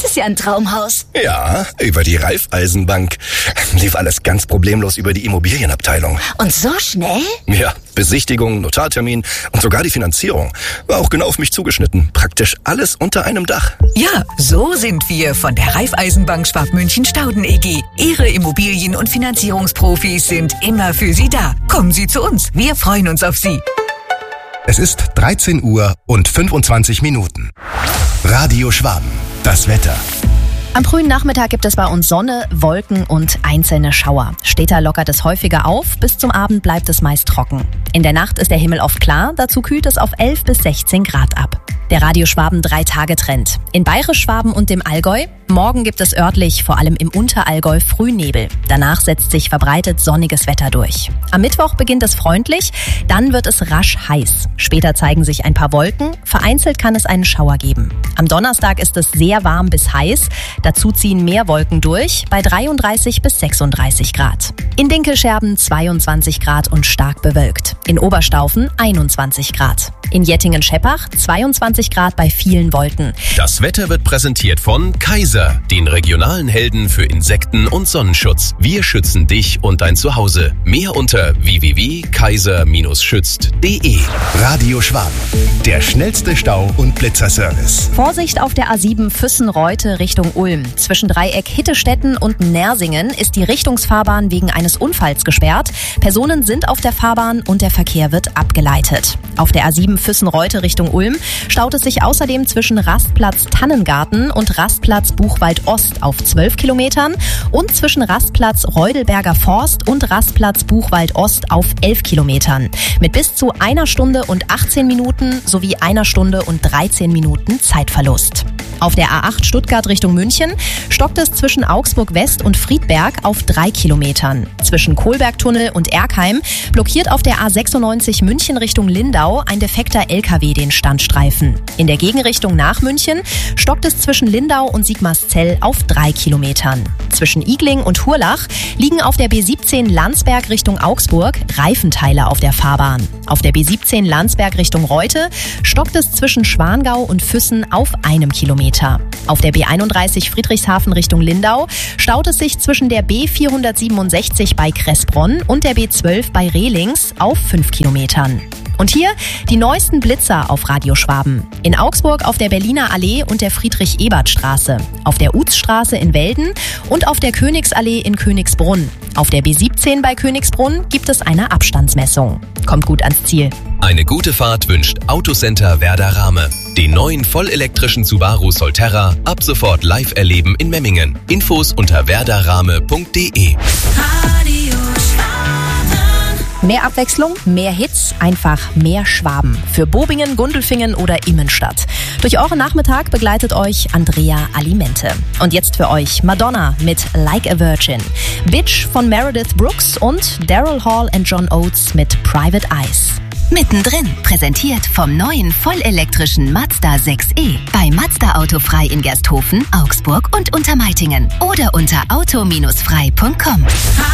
ist ja ein Traumhaus. Ja, über die Raiffeisenbank. Lief alles ganz problemlos über die Immobilienabteilung. Und so schnell? Ja, Besichtigung, Notartermin und sogar die Finanzierung. War auch genau auf mich zugeschnitten. Praktisch alles unter einem Dach. Ja, so sind wir von der Raiffeisenbank Schwabmünchen-Stauden EG. Ihre Immobilien- und Finanzierungsprofis sind immer für Sie da. Kommen Sie zu uns. Wir freuen uns auf Sie. Es ist 13 Uhr und 25 Minuten. Radio Schwaben. Das Wetter. Am frühen Nachmittag gibt es bei uns Sonne, Wolken und einzelne Schauer. Später lockert es häufiger auf, bis zum Abend bleibt es meist trocken. In der Nacht ist der Himmel oft klar, dazu kühlt es auf 11 bis 16 Grad ab. Der Radio Schwaben 3-Tage-Trend. In Bayerisch-Schwaben und dem Allgäu. Morgen gibt es örtlich, vor allem im Unterallgäu, Frühnebel. Danach setzt sich verbreitet sonniges Wetter durch. Am Mittwoch beginnt es freundlich, dann wird es rasch heiß. Später zeigen sich ein paar Wolken, vereinzelt kann es einen Schauer geben. Am Donnerstag ist es sehr warm bis heiß, dazu ziehen mehr Wolken durch, bei 33 bis 36 Grad. In Dinkelscherben 22 Grad und stark bewölkt. In Oberstaufen 21 Grad. In Jettingen-Scheppach 22 Grad bei vielen Wolken. Das Wetter wird präsentiert von Kaiser, den regionalen Helden für Insekten- und Sonnenschutz. Wir schützen dich und dein Zuhause. Mehr unter www.kaiser-schützt.de. Radio Schwaben. Der schnellste Stau- und Blitzerservice. Vorsicht auf der A7 Füssen-Reute Richtung Ulm. Zwischen Dreieck Hittestetten und Nersingen ist die Richtungsfahrbahn wegen eines Unfalls gesperrt. Personen sind auf der Fahrbahn und der Verkehr wird abgeleitet. Auf der A7 Füssen-Reute Richtung Ulm staut es sich außerdem zwischen Rastplatz Tannengarten und Rastplatz Buchwald Ost auf 12 Kilometern und zwischen Rastplatz Reudelberger Forst und Rastplatz Buchwald Ost auf 11 Kilometern. Mit bis zu 1 Stunde und 18 Minuten sowie 1 Stunde und 13 Minuten Zeitverlust. Auf der A8 Stuttgart Richtung München stockt es zwischen Augsburg West und Friedberg auf 3 Kilometern. Zwischen Kohlbergtunnel und Erkheim blockiert auf der A96 München Richtung Lindau ein defekter LKW den Standstreifen. In der Gegenrichtung nach München stockt es zwischen Lindau und Sigmarszell auf 3 Kilometern. Zwischen Igling und Hurlach liegen auf der B17 Landsberg Richtung Augsburg Reifenteile auf der Fahrbahn. Auf der B17 Landsberg Richtung Reute stockt es zwischen Schwangau und Füssen auf 1 Kilometer. Auf der B31 Friedrichshafen Richtung Lindau staut es sich zwischen der B467 bei Kressbronn und der B12 bei Rehlings auf 5 Kilometern. Und hier die neuesten Blitzer auf Radio Schwaben. In Augsburg auf der Berliner Allee und der Friedrich-Ebert-Straße, auf der Uzstraße in Welden und auf der Königsallee in Königsbrunn. Auf der B17 bei Königsbrunn gibt es eine Abstandsmessung. Kommt gut ans Ziel. Eine gute Fahrt wünscht Autocenter Werder Rahme. Den neuen vollelektrischen Subaru Solterra ab sofort live erleben in Memmingen. Infos unter werderrahme.de. Mehr Abwechslung, mehr Hits, einfach mehr Schwaben. Für Bobingen, Gundelfingen oder Immenstadt. Durch euren Nachmittag begleitet euch Andrea Alimente. Und jetzt für euch Madonna mit Like a Virgin, Bitch von Meredith Brooks und Daryl Hall and John Oates mit Private Eyes. Mittendrin, präsentiert vom neuen vollelektrischen Mazda 6e. Bei Mazda Autofrei in Gersthofen, Augsburg und Untermeitingen. Oder unter auto-frei.com.